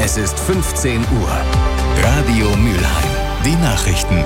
Es ist 15 Uhr. Radio Mülheim. Die Nachrichten.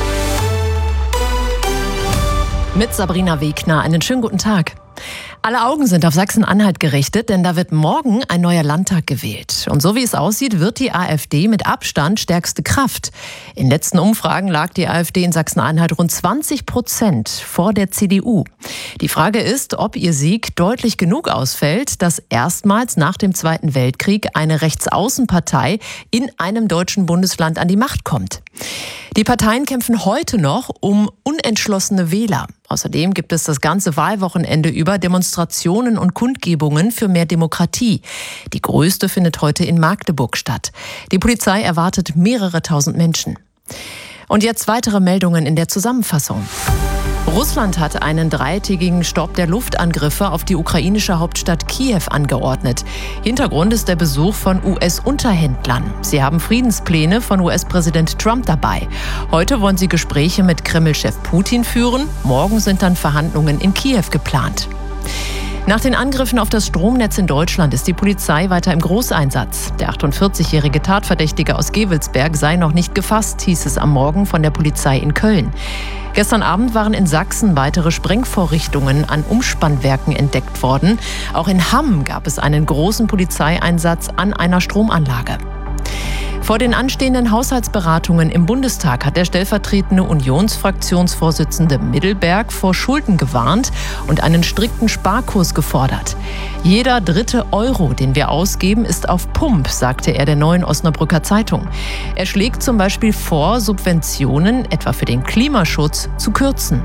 Mit Sabrina Wegner. Einen schönen guten Tag. Alle Augen sind auf Sachsen-Anhalt gerichtet, denn da wird morgen ein neuer Landtag gewählt. Und so wie es aussieht, wird die AfD mit Abstand stärkste Kraft. In letzten Umfragen lag die AfD in Sachsen-Anhalt rund 20% vor der CDU. Die Frage ist, ob ihr Sieg deutlich genug ausfällt, dass erstmals nach dem Zweiten Weltkrieg eine Rechtsaußenpartei in einem deutschen Bundesland an die Macht kommt. Die Parteien kämpfen heute noch um unentschlossene Wähler. Außerdem gibt es das ganze Wahlwochenende über Demonstrationen und Kundgebungen für mehr Demokratie. Die größte findet heute in Magdeburg statt. Die Polizei erwartet mehrere tausend Menschen. Und jetzt weitere Meldungen in der Zusammenfassung. Russland hat einen 3-tägigen Stopp der Luftangriffe auf die ukrainische Hauptstadt Kiew angeordnet. Hintergrund ist der Besuch von US-Unterhändlern. Sie haben Friedenspläne von US-Präsident Trump dabei. Heute wollen sie Gespräche mit Kreml-Chef Putin führen. Morgen sind dann Verhandlungen in Kiew geplant. Nach den Angriffen auf das Stromnetz in Deutschland ist die Polizei weiter im Großeinsatz. Der 48-jährige Tatverdächtige aus Gevelsberg sei noch nicht gefasst, hieß es am Morgen von der Polizei in Köln. Gestern Abend waren in Sachsen weitere Sprengvorrichtungen an Umspannwerken entdeckt worden. Auch in Hamm gab es einen großen Polizeieinsatz an einer Stromanlage. Vor den anstehenden Haushaltsberatungen im Bundestag hat der stellvertretende Unionsfraktionsvorsitzende Middelberg vor Schulden gewarnt und einen strikten Sparkurs gefordert. Jeder dritte Euro, den wir ausgeben, ist auf Pump, sagte er der Neuen Osnabrücker Zeitung. Er schlägt zum Beispiel vor, Subventionen, etwa für den Klimaschutz, zu kürzen.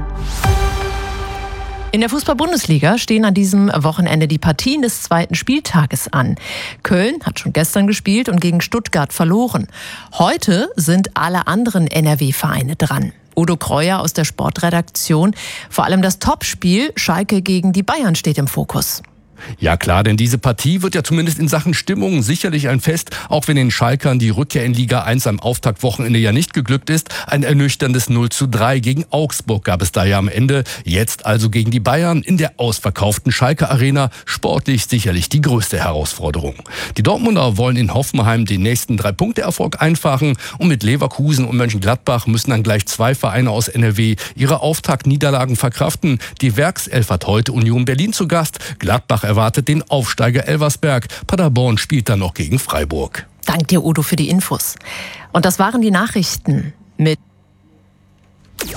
In der Fußball-Bundesliga stehen an diesem Wochenende die Partien des zweiten Spieltages an. Köln hat schon gestern gespielt und gegen Stuttgart verloren. Heute sind alle anderen NRW-Vereine dran. Udo Kreuer aus der Sportredaktion. Vor allem das Topspiel Schalke gegen die Bayern steht im Fokus. Ja klar, denn diese Partie wird ja zumindest in Sachen Stimmung sicherlich ein Fest, auch wenn den Schalkern die Rückkehr in Liga 1 am Auftaktwochenende ja nicht geglückt ist. Ein ernüchterndes 0:3 gegen Augsburg gab es da ja am Ende. Jetzt also gegen die Bayern in der ausverkauften Schalke Arena. Sportlich sicherlich die größte Herausforderung. Die Dortmunder wollen in Hoffenheim den nächsten 3-Punkte-Erfolg einfahren und mit Leverkusen und Mönchengladbach müssen dann gleich 2 Vereine aus NRW ihre Auftaktniederlagen verkraften. Die Werkself hat heute Union Berlin zu Gast. Gladbach erwartet den Aufsteiger Elversberg. Paderborn spielt dann noch gegen Freiburg. Dank dir, Udo, für die Infos. Und das waren die Nachrichten mit... So,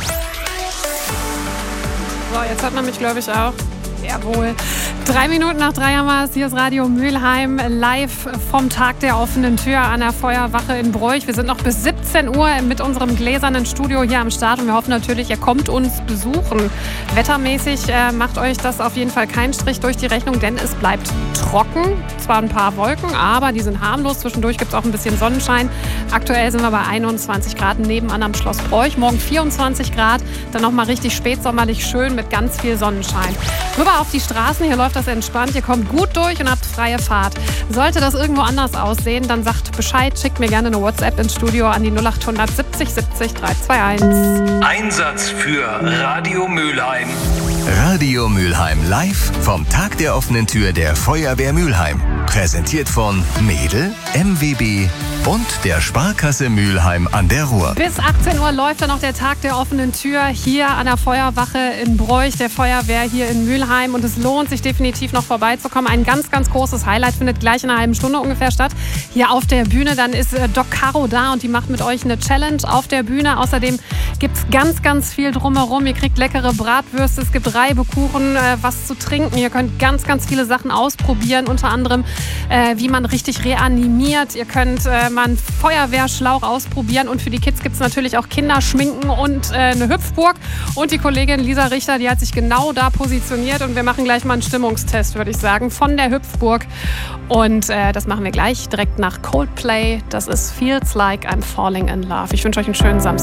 jetzt hört man mich, glaube ich, auch. Jawohl. 3 Minuten nach 3 haben wir es. Hier ist Radio Mülheim live vom Tag der offenen Tür an der Feuerwache in Broich. Wir sind noch bis 17 Uhr mit unserem gläsernen Studio hier am Start und wir hoffen natürlich, ihr kommt uns besuchen. Wettermäßig macht euch das auf jeden Fall keinen Strich durch die Rechnung, denn es bleibt trocken. Zwar ein paar Wolken, aber die sind harmlos. Zwischendurch gibt es auch ein bisschen Sonnenschein. Aktuell sind wir bei 21 Grad nebenan am Schloss Broich. Morgen 24 Grad, dann nochmal richtig spätsommerlich schön mit ganz viel Sonnenschein. Rüber auf die Straßen, hier läuft das entspannt, ihr kommt gut durch und habt freie Fahrt. Sollte das irgendwo anders aussehen, dann sagt Bescheid, schickt mir gerne eine WhatsApp ins Studio an die 0800 70 70 321. Einsatz für Radio Mülheim. Radio Mülheim live vom Tag der offenen Tür der Feuerwehr Mülheim. Präsentiert von Mädel, MWB und der Sparkasse Mülheim an der Ruhr. Bis 18 Uhr läuft dann noch der Tag der offenen Tür hier an der Feuerwache in Broich, der Feuerwehr hier in Mülheim. Und es lohnt sich definitiv noch vorbeizukommen. Ein ganz, ganz großes Highlight findet gleich in einer halben Stunde ungefähr statt. Hier auf der Bühne, dann ist Doc Caro da und die macht mit euch eine Challenge auf der Bühne. Außerdem gibt es ganz, ganz viel drumherum. Ihr kriegt leckere Bratwürste, es gibt Reibekuchen, was zu trinken. Ihr könnt ganz, ganz viele Sachen ausprobieren, unter anderem wie man richtig reanimiert. Ihr könnt mal einen Feuerwehrschlauch ausprobieren und für die Kids gibt es natürlich auch Kinderschminken und eine Hüpfburg. Und die Kollegin Lisa Richter, die hat sich genau da positioniert und wir machen gleich mal einen Stimmungstest, würde ich sagen, von der Hüpfburg. Und das machen wir gleich direkt nach Coldplay. Das ist Feels Like I'm Falling in Love. Ich wünsche euch einen schönen Samstag.